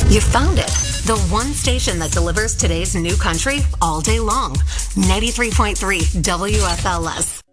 You found it. The one station that delivers today's new country all day long. 93.3 WFLS.